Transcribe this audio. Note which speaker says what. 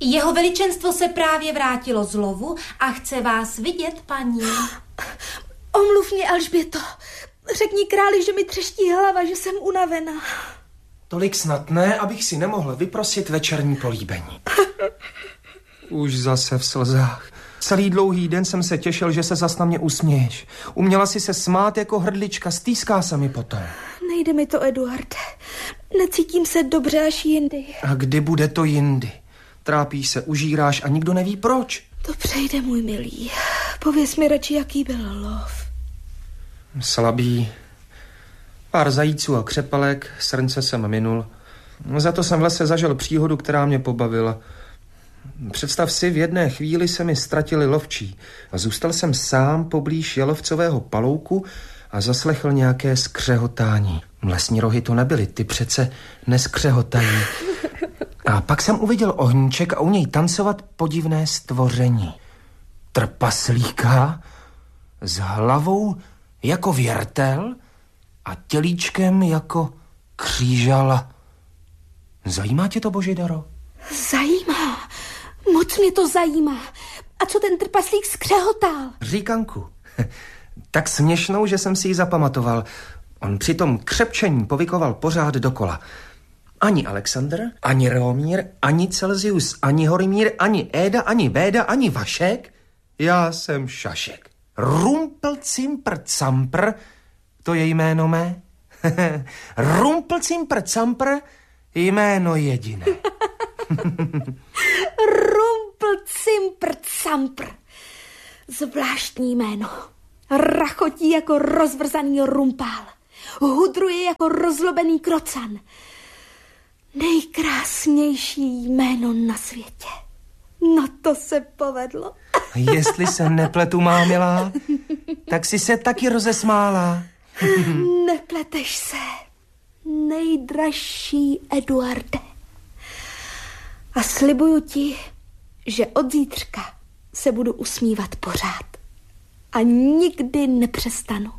Speaker 1: Jeho veličenstvo se právě vrátilo z lovu a chce vás vidět, paní.
Speaker 2: Omluv mě, Alžběto. Řekni králi, že mi třeští hlava, že jsem unavená.
Speaker 3: Tolik snad ne, abych si nemohl vyprosit večerní políbení. Už zase v slzách. Celý dlouhý den jsem se těšil, že se zas na mě usměješ. Uměla si se smát jako hrdlička, stýská se mi potom.
Speaker 2: Nejde mi to, Eduarde. Necítím se dobře až jindy.
Speaker 3: A kdy bude to jindy? Trápíš se, užíráš a nikdo neví proč.
Speaker 2: To přejde, můj milý. Pověz mi radši, jaký byl lov.
Speaker 3: Slabý. Pár zajíců a křepelek, srnce jsem minul. Za to jsem v lese zažil příhodu, která mě pobavila. Představ si, v jedné chvíli se mi ztratili lovčí a zůstal jsem sám poblíž jalovcového palouku a zaslechl nějaké skřehotání. Lesní rohy to nebyly, ty přece neskřehotají. A pak jsem uviděl ohníček a u něj tancovat podivné stvoření. Trpaslíka s hlavou jako věrtel a tělíčkem jako křížala. Zajímá tě to, Božidaro?
Speaker 2: Zajímá. Moc mě to zajímá. A co ten trpaslík skřehotal?
Speaker 3: Říkanku. Tak směšnou, že jsem si ji zapamatoval. On při tom křepčení povykoval pořád dokola. Ani Alexandr, ani Reomír, ani Celzius, ani Horimír, ani Éda, ani Véda, ani Vašek. Já jsem Šašek. Rumpelcimpr-campr, to je jméno mé. Rumpelcimpr-campr, jméno jediné.
Speaker 2: Rumpelcimpr-campr. Zvláštní jméno. Rachotí jako rozvrzaný rumpál. Hudruje jako rozlobený krocan. Nejkrásnější jméno na světě. No to se povedlo.
Speaker 3: Jestli se nepletu, má milá, tak si se taky rozesmála.
Speaker 2: Nepleteš se, nejdražší Eduarde. A slibuju ti, že od zítřka se budu usmívat pořád. A nikdy nepřestanu.